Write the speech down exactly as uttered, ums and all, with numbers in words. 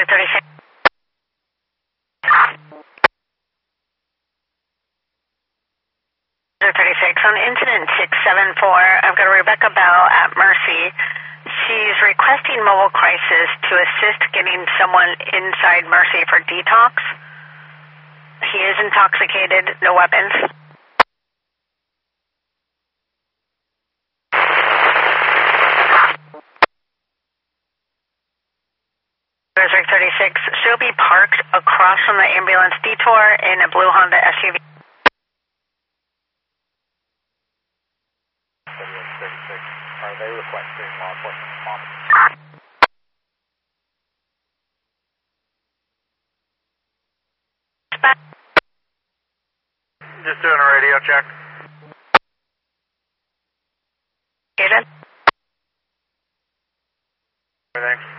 thirty-six. thirty-six. On incident six seven four, I've got Rebecca Bell at Mercy. She's requesting mobile crisis to assist getting someone inside Mercy for detox. He is intoxicated, no weapons. thirty-six, she'll be parked across from the ambulance detour in a blue Honda S U V. thirty-six, are they requesting law enforcement response? Just doing a radio check. Aiden? Thanks.